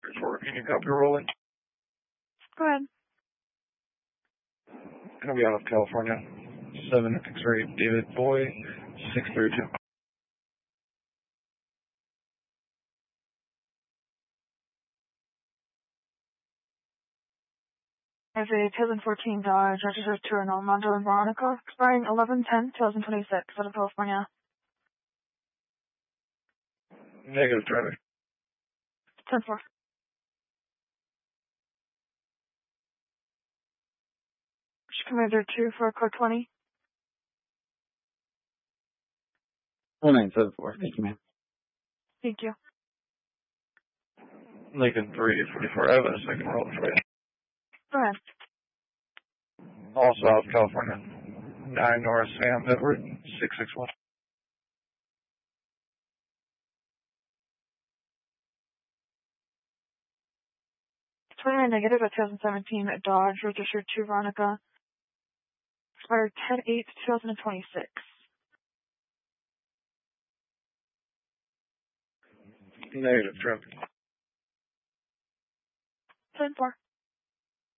Can you copy rolling? Go ahead. Gonna be out of California. 7 X-ray David Boy, 632. As a 2014 Dodge registered to Armando and Veronica, expiring 11/10/2026 out of California. Negative, driver. 10-4. Commander 2 for code 20. 1974. Thank you, ma'am. Thank you. Lincoln 344. I have a second roll for you. Go ahead. Also out of California. 9 North Sam Edward, 661. Negative at 2017 Dodge registered to Veronica. Expired 10/8/2026. Negative, trip. 10-4.